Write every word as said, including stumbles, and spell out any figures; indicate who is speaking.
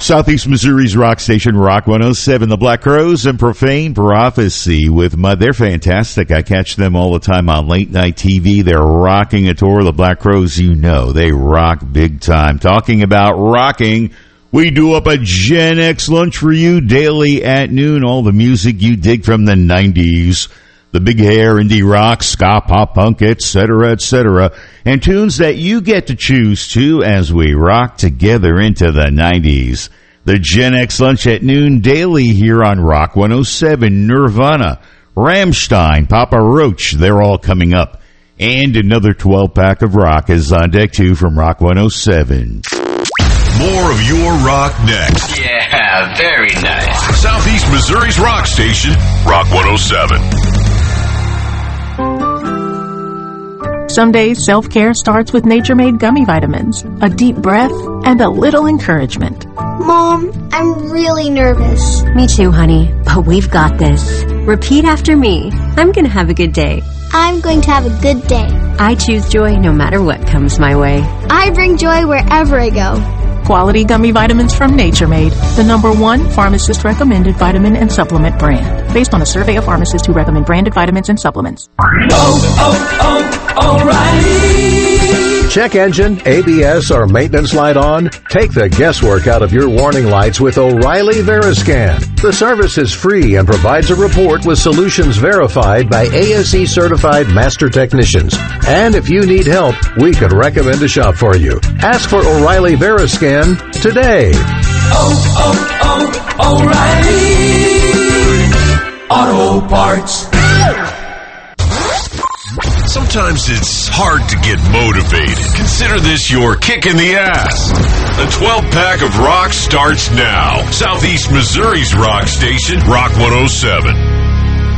Speaker 1: Southeast Missouri's rock station, Rock one oh seven. The Black Crowes and Profane Prophecy with Mud. They're fantastic. I catch them all the time on late night T V. They're rocking a tour. The Black Crowes, you know, they rock big time. Talking about rocking, we do up a Gen X lunch for you daily at noon. All the music you dig from the nineties. The big hair, indie rock, ska, pop punk, et cetera, et cetera. And tunes that you get to choose to as we rock together into the nineties. The Gen X Lunch at noon daily here on Rock one oh seven. Nirvana, Rammstein, Papa Roach, they're all coming up. And another twelve-pack of rock is on deck too from Rock one oh seven.
Speaker 2: More of your rock next.
Speaker 3: Yeah, very nice.
Speaker 2: Southeast Missouri's rock station, Rock one oh seven.
Speaker 4: Some days, self-care starts with Nature Made gummy vitamins, a deep breath, and a little encouragement.
Speaker 5: Mom, I'm really nervous.
Speaker 6: Me too, honey, but we've got this. Repeat after me. I'm going to have a good day.
Speaker 5: I'm going to have a good day.
Speaker 6: I choose joy no matter what comes my way.
Speaker 5: I bring joy wherever I go.
Speaker 4: Quality gummy vitamins from Nature Made, the number one pharmacist-recommended vitamin and supplement brand. Based on a survey of pharmacists who recommend branded vitamins and supplements.
Speaker 7: Oh, oh, oh, O'Reilly! Check engine, A B S, or maintenance light on? Take the guesswork out of your warning lights with O'Reilly Veriscan. The service is free and provides a report with solutions verified by A S E-certified master technicians. And if you need help, we could recommend a shop for you. Ask for O'Reilly Veriscan today.
Speaker 8: Oh, oh, oh, O'Reilly Auto Parts.
Speaker 2: Sometimes it's hard to get motivated. Consider this your kick in the ass. A twelve-pack of rock starts now. Southeast Missouri's rock station, Rock one oh seven.